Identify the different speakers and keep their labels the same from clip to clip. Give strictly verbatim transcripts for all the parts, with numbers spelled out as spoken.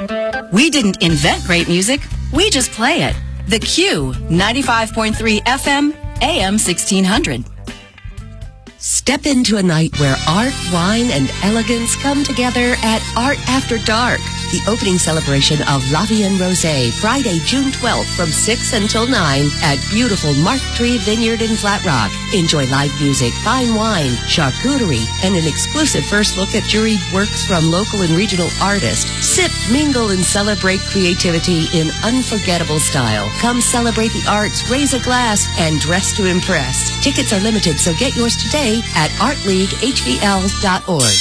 Speaker 1: We didn't invent great music. We just play it. The Q, ninety-five point three F M, A M sixteen hundred.
Speaker 2: Step into a night where art, wine, and elegance come together at Art After Dark, the opening celebration of La Vie en Rosé, Friday, June twelfth from six until nine at beautiful Mark Tree Vineyard in Flat Rock. Enjoy live music, fine wine, charcuterie, and an exclusive first look at juried works from local and regional artists. Sip, mingle, and celebrate creativity in unforgettable style. Come celebrate the arts, raise a glass, and dress to impress. Tickets are limited, so get yours today at art league h v l dot org.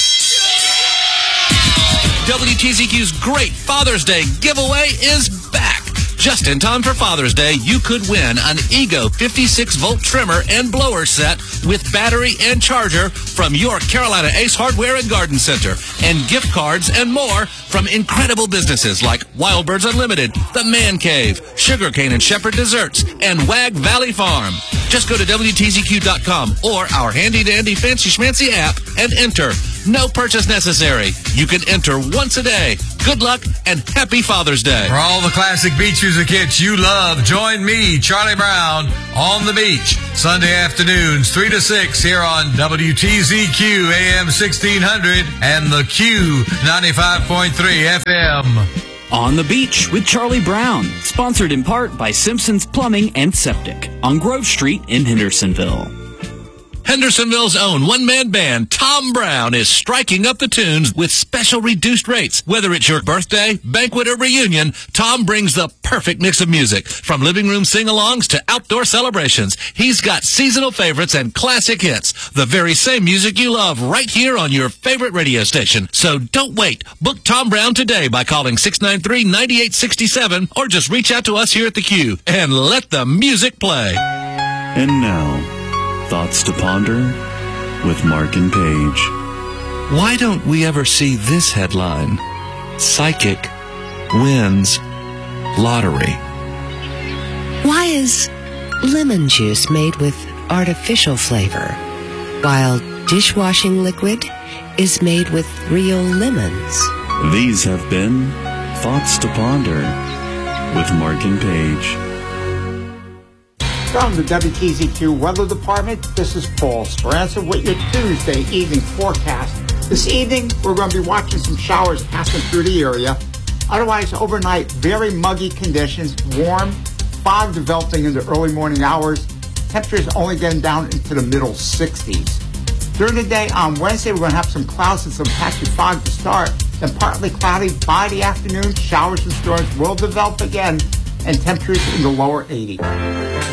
Speaker 3: W T Z Q's Great Father's Day giveaway is back. Just in time for Father's Day, you could win an Ego fifty-six volt trimmer and blower set with battery and charger from your Carolina Ace Hardware and Garden Center, and gift cards and more from incredible businesses like Wild Birds Unlimited, The Man Cave, Sugarcane and Shepherd Desserts, and Wag Valley Farm. Just go to W T Z Q dot com or our handy-dandy fancy schmancy app and enter. No purchase necessary. You can enter once a day. Good luck and happy Father's Day.
Speaker 4: For all the classic beach music hits you love, join me, Charlie Brown, on the beach. Sunday afternoons, three to six, here on W T Z Q A M sixteen hundred and the Q ninety-five point three F M.
Speaker 5: On the Beach with Charlie Brown, sponsored in part by Simpson's Plumbing and Septic on Grove Street in Hendersonville.
Speaker 3: Hendersonville's own one-man band, Tom Brown, is striking up the tunes with special reduced rates. Whether it's your birthday, banquet, or reunion, Tom brings the perfect mix of music. From living room sing-alongs to outdoor celebrations, he's got seasonal favorites and classic hits. The very same music you love right here on your favorite radio station. So don't wait. Book Tom Brown today by calling six nine three, nine eight six seven or just reach out to us here at the Q and let the music play.
Speaker 6: And now, Thoughts to Ponder with Mark and Paige.
Speaker 3: Why don't we ever see this headline? Psychic wins lottery.
Speaker 2: Why is lemon juice made with artificial flavor, while dishwashing liquid is made with real lemons?
Speaker 6: These have been Thoughts to Ponder with Mark and Paige.
Speaker 7: From the W T Z Q Weather Department, this is Paul Speranza with your Tuesday evening forecast. This evening, we're going to be watching some showers passing through the area. Otherwise, overnight, very muggy conditions, warm, fog developing in the early morning hours. Temperatures only getting down into the middle sixties. During the day on Wednesday, we're going to have some clouds and some patchy fog to start. Then partly cloudy by the afternoon. Showers and storms will develop again, and temperatures in the lower eighties.